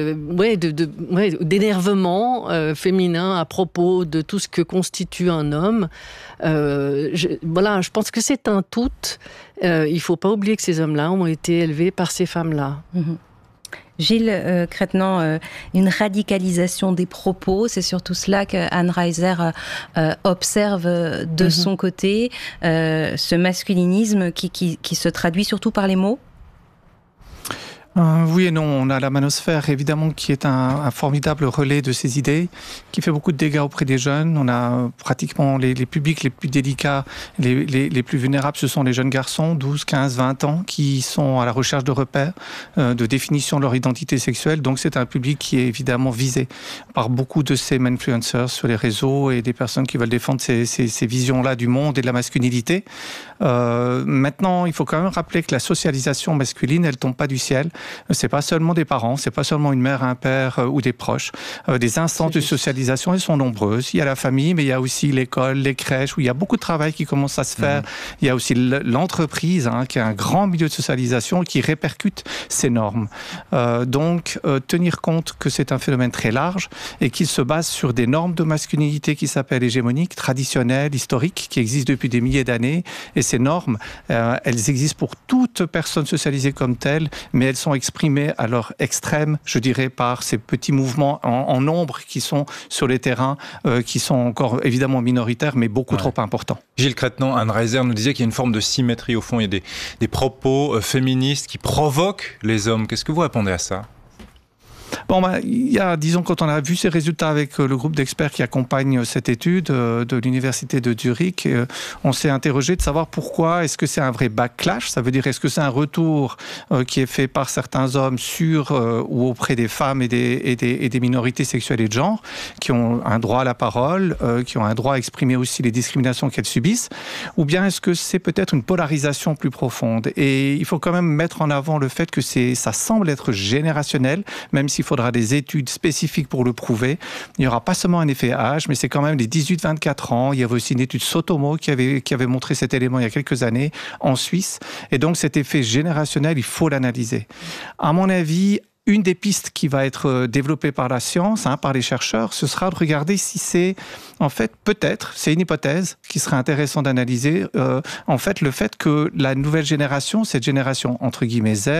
d'énervement féminin à propos de tout ce que constitue un homme. Je pense que c'est un tout. Il ne faut pas oublier que ces hommes-là ont été élevés par ces femmes-là. Gilles Crétenant, une radicalisation des propos, c'est surtout cela qu'Anne Reiser observe de son côté, ce masculinisme qui se traduit surtout par les mots? Oui et non. On a la manosphère, évidemment, qui est un formidable relais de ces idées, qui fait beaucoup de dégâts auprès des jeunes. On a pratiquement les publics les plus délicats, les plus vulnérables, ce sont les jeunes garçons, 12, 15, 20 ans, qui sont à la recherche de repères, de définition de leur identité sexuelle. Donc c'est un public qui est évidemment visé par beaucoup de ces influencers sur les réseaux et des personnes qui veulent défendre ces visions-là du monde et de la masculinité. Maintenant, il faut quand même rappeler que la socialisation masculine, elle tombe pas du ciel. C'est pas seulement des parents, c'est pas seulement une mère, un père ou des proches. Des instances de socialisation, elles sont nombreuses. Il y a la famille, mais il y a aussi l'école, les crèches, où il y a beaucoup de travail qui commence à se faire. Il y a aussi l'entreprise, qui est un grand milieu de socialisation qui répercute ces normes. Donc, tenir compte que c'est un phénomène très large et qu'il se base sur des normes de masculinité qui s'appellent hégémoniques, traditionnelles, historiques, qui existent depuis des milliers d'années. Et ces normes, elles existent pour toute personne socialisée comme telle, mais elles sont exprimées à leur extrême, je dirais, par ces petits mouvements en nombre qui sont sur les terrains, qui sont encore évidemment minoritaires, mais beaucoup trop importants. Gilles Crétenant, Anne Reiser nous disait qu'il y a une forme de symétrie au fond. Il y a des propos féministes qui provoquent les hommes. Qu'est-ce que vous répondez à ça? Bon, disons, quand on a vu ces résultats avec le groupe d'experts qui accompagne cette étude de l'université de Zurich, on s'est interrogé de savoir pourquoi est-ce que c'est un vrai backlash, ça veut dire est-ce que c'est un retour qui est fait par certains hommes sur ou auprès des femmes et des minorités sexuelles et de genre, qui ont un droit à la parole, qui ont un droit à exprimer aussi les discriminations qu'elles subissent, ou bien est-ce que c'est peut-être une polarisation plus profonde. Et il faut quand même mettre en avant le fait que ça semble être générationnel, même s'il faudra des études spécifiques pour le prouver. Il n'y aura pas seulement un effet âge, mais c'est quand même les 18-24 ans. Il y avait aussi une étude Sotomo qui avait montré cet élément il y a quelques années en Suisse. Et donc cet effet générationnel, il faut l'analyser. À mon avis, une des pistes qui va être développée par la science, par les chercheurs, ce sera de regarder si c'est, en fait, peut-être, c'est une hypothèse qui serait intéressant d'analyser, en fait, le fait que la nouvelle génération, cette génération, entre guillemets, Z,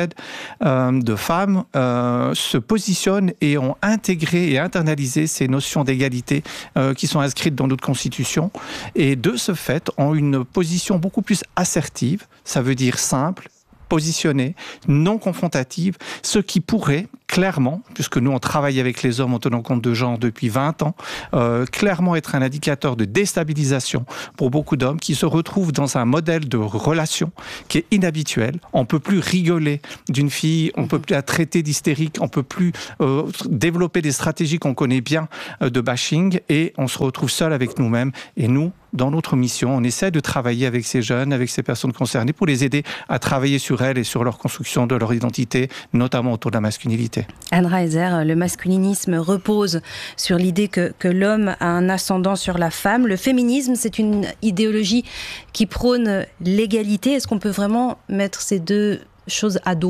de femmes, se positionnent et ont intégré et internalisé ces notions d'égalité qui sont inscrites dans notre Constitution, et de ce fait, ont une position beaucoup plus assertive, ça veut dire simple, positionnée, non confrontative, ce qui pourrait clairement, puisque nous on travaille avec les hommes en tenant compte de genre depuis 20 ans, clairement être un indicateur de déstabilisation pour beaucoup d'hommes qui se retrouvent dans un modèle de relation qui est inhabituel. On ne peut plus rigoler d'une fille, on ne peut plus la traiter d'hystérique, on ne peut plus développer des stratégies qu'on connaît bien de bashing, et on se retrouve seul avec nous-mêmes. Et nous, dans notre mission, on essaie de travailler avec ces jeunes, avec ces personnes concernées, pour les aider à travailler sur elles et sur leur construction de leur identité, notamment autour de la masculinité. Anne Reiser, le masculinisme repose sur l'idée que l'homme a un ascendant sur la femme. Le féminisme, c'est une idéologie qui prône l'égalité. Est-ce qu'on peut vraiment mettre ces deux choses à dos ?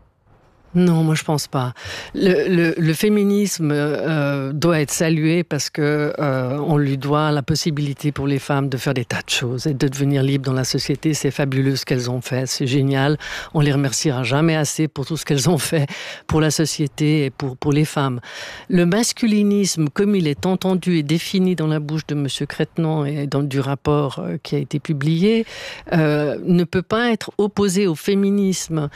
Non, moi je pense pas. Le féminisme doit être salué parce que on lui doit la possibilité pour les femmes de faire des tas de choses et de devenir libres dans la société. C'est fabuleux ce qu'elles ont fait, c'est génial. On les remerciera jamais assez pour tout ce qu'elles ont fait pour la société et pour les femmes. Le masculinisme, comme il est entendu et défini dans la bouche de Monsieur Crétenant et du rapport qui a été publié, ne peut pas être opposé au féminisme.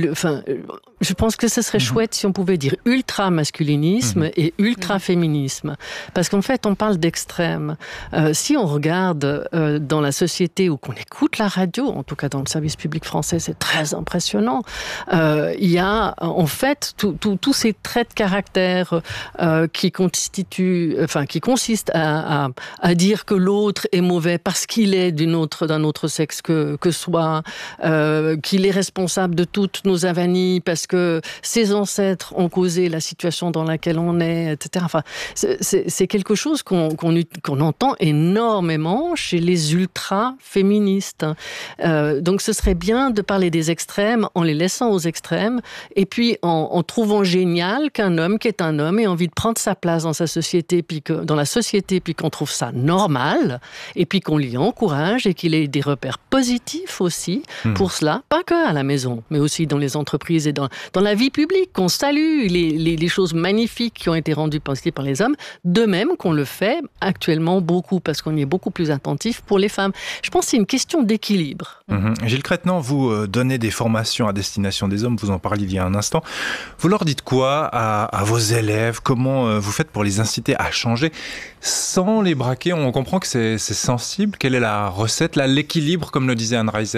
Je pense que ce serait chouette si on pouvait dire ultra-masculinisme et ultra-féminisme. Parce qu'en fait, on parle d'extrêmes. Si on regarde dans la société ou qu'on écoute la radio, en tout cas dans le service public français, c'est très impressionnant. Il y a en fait tous ces traits de caractère qui consistent à dire que l'autre est mauvais parce qu'il est d'un autre sexe que soi, qu'il est responsable de toutes nos avanies parce que ses ancêtres ont causé la situation dans laquelle on est, etc. Enfin, c'est quelque chose qu'on entend énormément chez les ultra-féministes. Donc ce serait bien de parler des extrêmes en les laissant aux extrêmes et puis en trouvant génial qu'un homme qui est un homme ait envie de prendre sa place dans sa société, puis qu'on trouve ça normal et puis qu'on l'y encourage et qu'il ait des repères positifs aussi pour cela, pas que à la maison, mais aussi dans les entreprises et dans la vie publique, qu'on salue les choses magnifiques qui ont été rendues possibles par les hommes, de même qu'on le fait actuellement beaucoup, parce qu'on y est beaucoup plus attentif pour les femmes. Je pense que c'est une question d'équilibre. Gilles Crétenant, vous donnez des formations à destination des hommes, vous en parliez il y a un instant. Vous leur dites quoi à vos élèves ? Comment vous faites pour les inciter à changer sans les braquer ? On comprend que c'est sensible. Quelle est la recette, l'équilibre, comme le disait Anne Reiser ?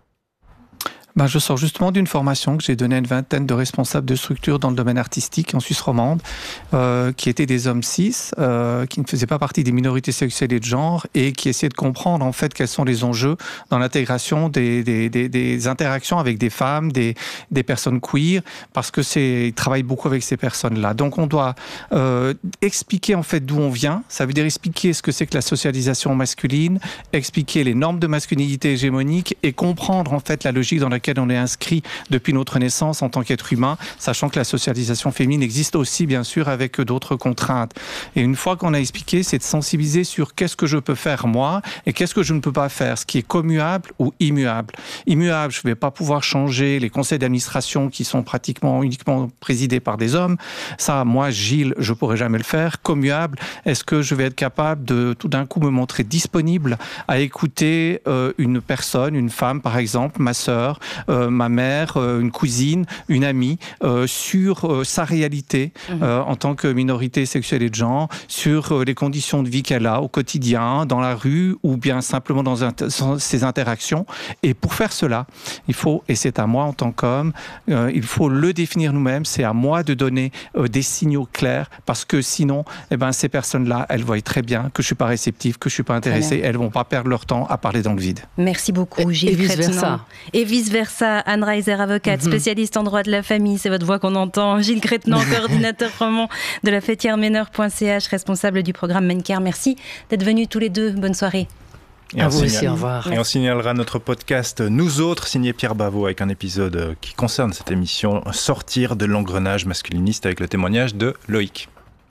Je sors justement d'une formation que j'ai donnée à une vingtaine de responsables de structures dans le domaine artistique en Suisse romande, qui étaient des hommes cis, qui ne faisaient pas partie des minorités sexuelles et de genre, et qui essayaient de comprendre en fait quels sont les enjeux dans l'intégration des interactions avec des femmes, des personnes queer, parce que ils travaillent beaucoup avec ces personnes-là. Donc on doit expliquer en fait d'où on vient. Ça veut dire expliquer ce que c'est que la socialisation masculine, expliquer les normes de masculinité hégémonique et comprendre en fait la logique dans laquelle on est inscrit depuis notre naissance en tant qu'être humain, sachant que la socialisation féminine existe aussi, bien sûr, avec d'autres contraintes. Et une fois qu'on a expliqué, c'est de sensibiliser sur qu'est-ce que je peux faire moi et qu'est-ce que je ne peux pas faire, ce qui est commuable ou immuable. Immuable, je ne vais pas pouvoir changer les conseils d'administration qui sont pratiquement uniquement présidés par des hommes. Ça, moi, Gilles, je ne pourrais jamais le faire. Commuable, est-ce que je vais être capable de tout d'un coup me montrer disponible à écouter une personne, une femme par exemple, ma sœur, ma mère, une cousine, une amie, sur sa réalité en tant que minorité sexuelle et de genre, sur les conditions de vie qu'elle a au quotidien, dans la rue, ou bien simplement dans ses interactions. Et pour faire cela, il faut, et c'est à moi en tant qu'homme, il faut le définir nous-mêmes, c'est à moi de donner des signaux clairs, parce que sinon, ces personnes-là, elles voient très bien que je ne suis pas réceptif, que je ne suis pas intéressé, elles ne vont pas perdre leur temps à parler dans le vide. Merci beaucoup, Gilles. Et vice-versa. Et vice-versa. Anne Reiser, avocate, spécialiste en droit de la famille, c'est votre voix qu'on entend. Gilles Crétenant, coordinateur roman de la fêtièremeneur.ch, responsable du programme Menker. Merci d'être venus tous les deux. Bonne soirée. À vous aussi, au revoir. Et on signalera notre podcast Nous Autres, signé Pierre Bavot, avec un épisode qui concerne cette émission, Sortir de l'engrenage masculiniste, avec le témoignage de Loïc.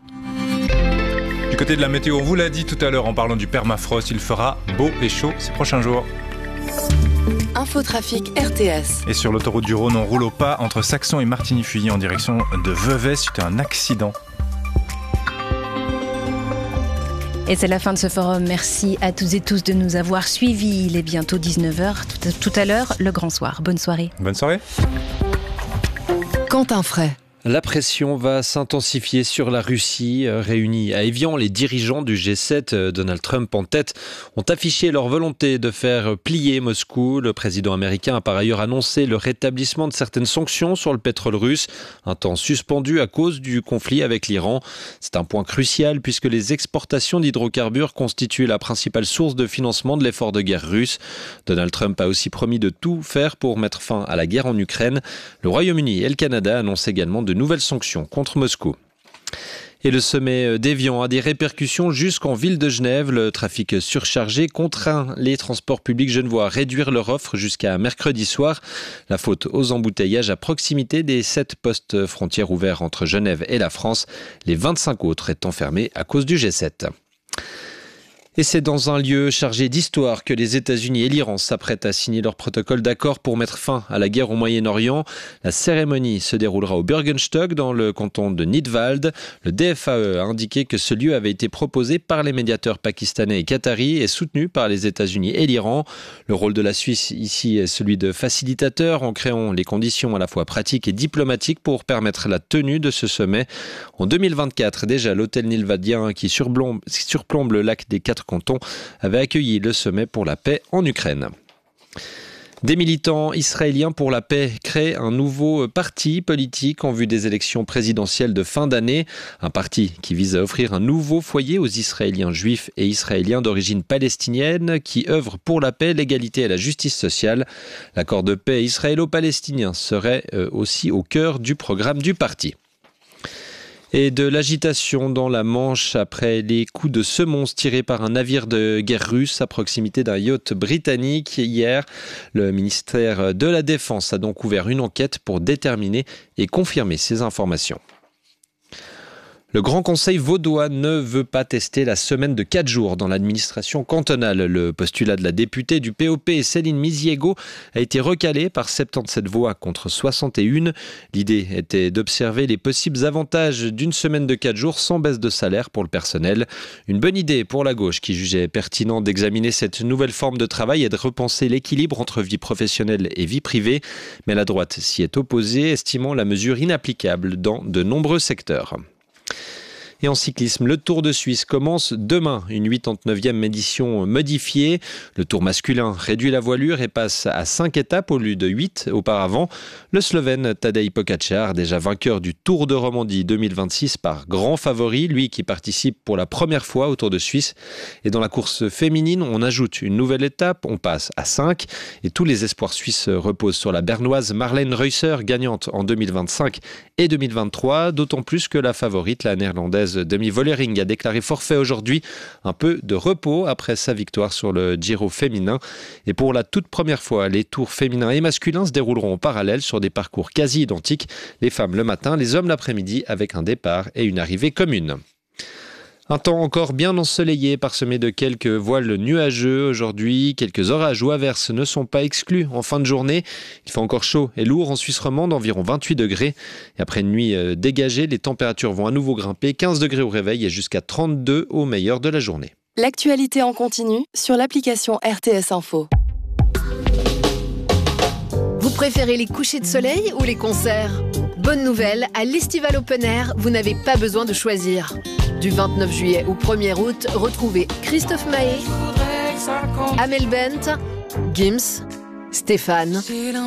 Du côté de la météo, on vous l'a dit tout à l'heure en parlant du permafrost, il fera beau et chaud ces prochains jours. Infotrafic RTS. Et sur l'autoroute du Rhône, on roule au pas entre Saxon et Martigny-Feuilly en direction de Vevey suite à un accident. Et c'est la fin de ce forum. Merci à toutes et tous de nous avoir suivis. Il est bientôt 19h. Tout à l'heure, le grand soir. Bonne soirée. Bonne soirée. Quentin Fray. La pression va s'intensifier sur la Russie. Réunis à Évian, les dirigeants du G7, Donald Trump en tête, ont affiché leur volonté de faire plier Moscou. Le président américain a par ailleurs annoncé le rétablissement de certaines sanctions sur le pétrole russe, un temps suspendu à cause du conflit avec l'Iran. C'est un point crucial puisque les exportations d'hydrocarbures constituent la principale source de financement de l'effort de guerre russe. Donald Trump a aussi promis de tout faire pour mettre fin à la guerre en Ukraine. Le Royaume-Uni et le Canada annoncent également de nouvelles sanctions contre Moscou. Et le sommet d'Évian a des répercussions jusqu'en ville de Genève. Le trafic surchargé contraint les transports publics genevois à réduire leur offre jusqu'à mercredi soir. La faute aux embouteillages à proximité des 7 postes frontières ouverts entre Genève et la France, les 25 autres étant fermés à cause du G7. Et c'est dans un lieu chargé d'histoire que les États-Unis et l'Iran s'apprêtent à signer leur protocole d'accord pour mettre fin à la guerre au Moyen-Orient. La cérémonie se déroulera au Bürgenstock, dans le canton de Nidwald. Le DFAE a indiqué que ce lieu avait été proposé par les médiateurs pakistanais et qataris et soutenu par les États-Unis et l'Iran. Le rôle de la Suisse ici est celui de facilitateur, en créant les conditions à la fois pratiques et diplomatiques pour permettre la tenue de ce sommet. En 2024, déjà, l'hôtel nilwadien qui surplombe le lac des 4 cantons avait accueilli le sommet pour la paix en Ukraine. Des militants israéliens pour la paix créent un nouveau parti politique en vue des élections présidentielles de fin d'année. Un parti qui vise à offrir un nouveau foyer aux Israéliens juifs et Israéliens d'origine palestinienne qui œuvrent pour la paix, l'égalité et la justice sociale. L'accord de paix israélo-palestinien serait aussi au cœur du programme du parti. Et de l'agitation dans la Manche après les coups de semonce tirés par un navire de guerre russe à proximité d'un yacht britannique hier. Le ministère de la Défense a donc ouvert une enquête pour déterminer et confirmer ces informations. Le Grand Conseil vaudois ne veut pas tester la semaine de 4 jours dans l'administration cantonale. Le postulat de la députée du POP, Céline Misiego, a été recalé par 77 voix contre 61. L'idée était d'observer les possibles avantages d'une semaine de 4 jours sans baisse de salaire pour le personnel. Une bonne idée pour la gauche qui jugeait pertinent d'examiner cette nouvelle forme de travail et de repenser l'équilibre entre vie professionnelle et vie privée. Mais la droite s'y est opposée, estimant la mesure inapplicable dans de nombreux secteurs. Et en cyclisme, le Tour de Suisse commence demain, une 89e édition modifiée. Le Tour masculin réduit la voilure et passe à 5 étapes au lieu de 8 auparavant. Le Slovène Tadej Pogačar, déjà vainqueur du Tour de Romandie 2026 par grand favori, lui qui participe pour la première fois au Tour de Suisse. Et dans la course féminine, on ajoute une nouvelle étape, on passe à 5. Et tous les espoirs suisses reposent sur la bernoise Marlène Reusser, gagnante en 2025 et 2023, d'autant plus que la favorite, la néerlandaise Demi Vollering, a déclaré forfait aujourd'hui. Un peu de repos après sa victoire sur le Giro féminin. Et pour la toute première fois, les tours féminins et masculins se dérouleront en parallèle sur des parcours quasi identiques. Les femmes le matin, les hommes l'après-midi, avec un départ et une arrivée commune. Un temps encore bien ensoleillé, parsemé de quelques voiles nuageux aujourd'hui. Quelques orages ou averses ne sont pas exclus en fin de journée. Il fait encore chaud et lourd en Suisse romande, environ 28 degrés. Et après une nuit dégagée, les températures vont à nouveau grimper. 15 degrés au réveil et jusqu'à 32 au meilleur de la journée. L'actualité en continu sur l'application RTS Info. Vous Vous préférez les couchers de soleil ou les concerts? Bonne nouvelle, à l'Estival Open Air, vous n'avez pas besoin de choisir. Du 29 juillet au 1er août, retrouvez Christophe Maé, Amel Bent, Gims, Stéphane,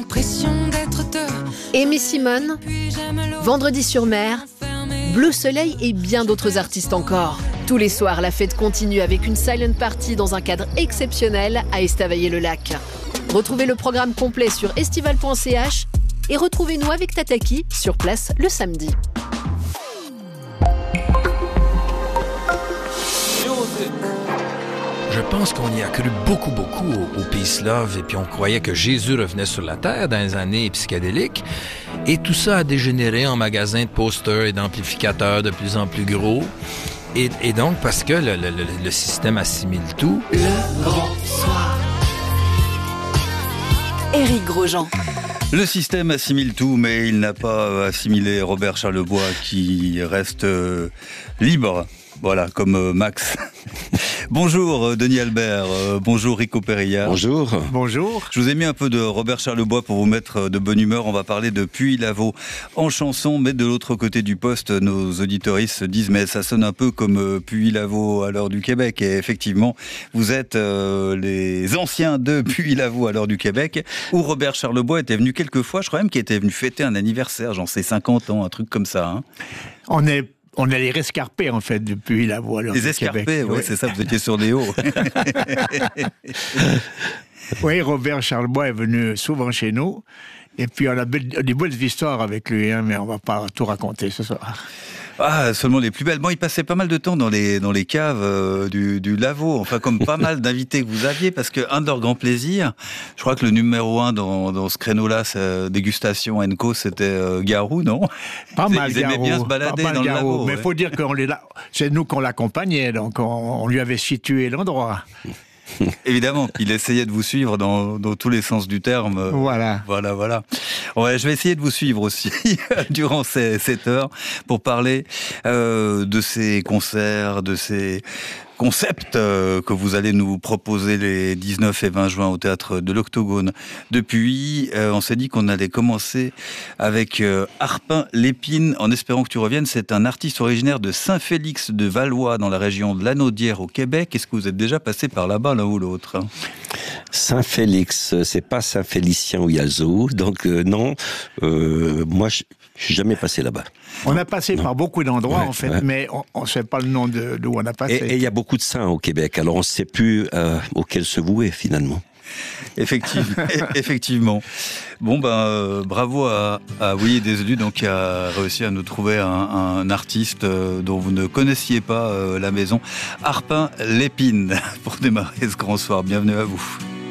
Aimé Simone, Vendredi sur mer, Bleu Soleil et bien d'autres artistes encore. Tous les soirs, la fête continue avec une silent party dans un cadre exceptionnel à Estavayer-le-Lac. Retrouvez le programme complet sur estival.ch et retrouvez-nous avec Tataki sur place le samedi. Je pense qu'on y a cru beaucoup au Peace Love et puis on croyait que Jésus revenait sur la terre dans les années psychédéliques et tout ça a dégénéré en magasins de posters et d'amplificateurs de plus en plus gros et donc parce que le système assimile tout. Le grand soir. Éric Grosjean. Le système assimile tout, mais il n'a pas assimilé Robert Charlebois qui reste libre. Voilà, comme Max. Bonjour Denis Albert, bonjour Rico Perilla. Bonjour. Bonjour. Je vous ai mis un peu de Robert Charlebois pour vous mettre de bonne humeur. On va parler de Puy-Lavaux en chanson, mais de l'autre côté du poste, nos auditoristes se disent mais ça sonne un peu comme Puy-Lavaux à l'heure du Québec. Et effectivement, vous êtes les anciens de Puy-Lavaux à l'heure du Québec, où Robert Charlebois était venu quelques fois, je crois même qu'il était venu fêter un anniversaire, genre ses 50 ans, un truc comme ça. Hein. On a les rescarpés, en fait, depuis la voie. Les escarpés, oui, c'est ça, vous étiez sur des hauts. Oui, Robert Charlebois est venu souvent chez nous. Et puis, on a des belles histoires avec lui, hein, mais on ne va pas tout raconter ce soir. Ah, seulement les plus belles. Bon, il passait pas mal de temps dans les caves du Lavaux, enfin comme pas mal d'invités que vous aviez, parce que un de leurs grands plaisirs, je crois que le numéro 1 dans ce créneau-là, dégustation Enco, c'était Garou, non? Pas mal, Ils aimaient bien se balader dans le Lavaux. Mais il faut dire que c'est nous qu'on l'accompagnait, donc on lui avait situé l'endroit. Évidemment, il essayait de vous suivre dans tous les sens du terme. Voilà. Ouais, je vais essayer de vous suivre aussi durant cette heure pour parler de ces concerts, de ces concepts que vous allez nous proposer les 19 et 20 juin au Théâtre de l'Octogone. Depuis, on s'est dit qu'on allait commencer avec Arpin Lépine, en espérant que tu reviennes. C'est un artiste originaire de Saint-Félix de Valois, dans la région de Lanaudière au Québec. Est-ce que vous êtes déjà passé par là-bas, l'un ou l'autre? Saint-Félix, c'est pas Saint-Félicien où il y a le zoo, donc non, moi je suis jamais passé là-bas. On a passé par beaucoup d'endroits, en fait, mais on ne sait pas le nom d'où on a passé. Et il y a beaucoup de saints au Québec, alors on ne sait plus auquel se vouer, finalement. Effectivement. Bon, bravo à Willy Deslus, donc, qui a réussi à nous trouver un artiste dont vous ne connaissiez pas la maison. Arpin Lépine, pour démarrer ce grand soir. Bienvenue à vous.